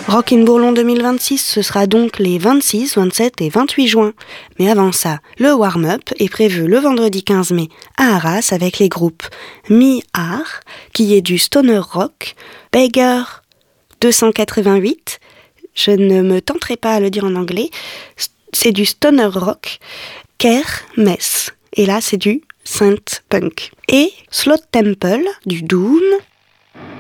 Rock in Bourlon 2026, ce sera donc les 26, 27 et 28 juin. Mais avant ça, le warm-up est prévu le vendredi 15 mai à Arras avec les groupes Mi-Art, qui est du stoner rock, Beggar 288, je ne me tenterai pas à le dire en anglais, c'est du stoner rock, Kerr Mess, et là c'est du synth punk. Et Slot Temple, du doom,